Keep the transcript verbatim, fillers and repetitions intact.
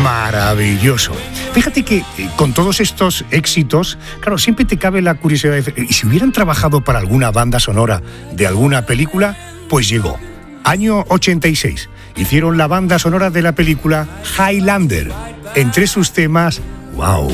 Maravilloso. Fíjate que eh, con todos estos éxitos, claro, siempre te cabe la curiosidad de decir, ¿y si hubieran trabajado para alguna banda sonora de alguna película? Pues llegó. Año ochenta y seis. Hicieron la banda sonora de la película Highlander. Entre sus temas, wow,